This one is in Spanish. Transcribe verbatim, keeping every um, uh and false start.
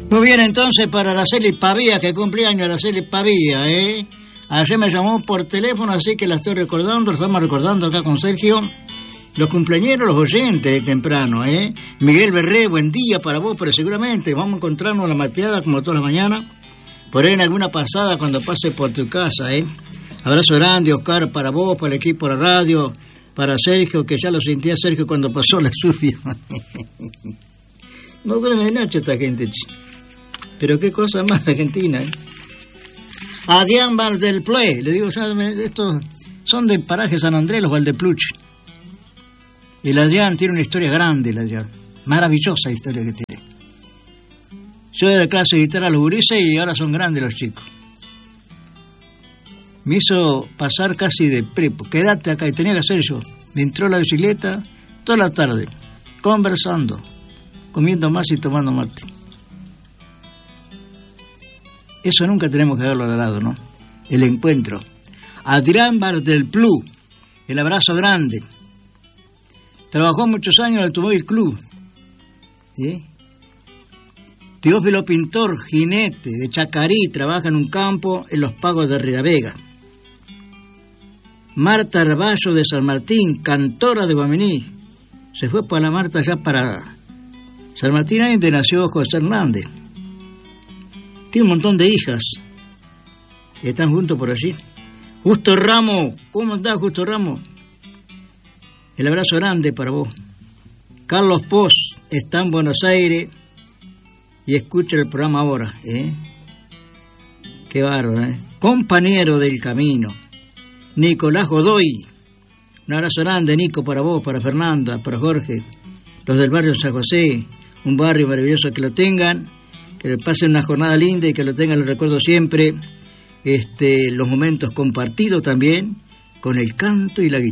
Muy bien, entonces, para Araceli Pavía, que cumple años Araceli Pavía, ¿eh? Ayer me llamó por teléfono, así que la estoy recordando, la estamos recordando acá con Sergio. Los cumpleañeros, los oyentes de temprano, ¿eh? Miguel Berré, buen día para vos, pero seguramente vamos a encontrarnos a la mateada como todas las mañanas, por ahí en alguna pasada cuando pase por tu casa, ¿eh? Abrazo grande, Oscar, para vos, para el equipo de la radio, para Sergio, que ya lo sentía Sergio cuando pasó la lluvia. No duerme de noche esta gente, ch. Pero qué cosa más argentina, ¿eh? Adrián Valdelplé, le digo, ya, estos son de paraje San Andrés, los Valdepluch. El Adrián tiene una historia grande, el Adrián. Maravillosa historia que tiene. Yo de clase de guitarra a los gurises y ahora son grandes los chicos. Me hizo pasar casi de prepo. Quédate acá, y tenía que hacer yo. Me entró la bicicleta toda la tarde, conversando, comiendo más y tomando mate. Eso nunca tenemos que verlo al lado, ¿no? El encuentro. Adrián Bardelplú, el abrazo grande. Trabajó muchos años en el Automóvil Club. ¿Sí? Teófilo Pintor, jinete de Chacarí, trabaja en un campo en los pagos de Riravega. Marta Arballo de San Martín, cantora de Guaminí. Se fue para la Marta ya para San Martín, ahí donde nació José Hernández. Tiene un montón de hijas. Están juntos por allí. Justo Ramos, ¿cómo estás, Justo Ramos? El abrazo grande para vos. Carlos Poz está en Buenos Aires y escucha el programa ahora, ¿eh? Qué bárbaro, ¿eh? Compañero del camino. Nicolás Godoy. Un abrazo grande, Nico, para vos, para Fernanda, para Jorge. Los del barrio San José. Un barrio maravilloso, que lo tengan. Que le pasen una jornada linda y que lo tengan, lo recuerdo siempre, este, los momentos compartidos también con el canto y la guitarra.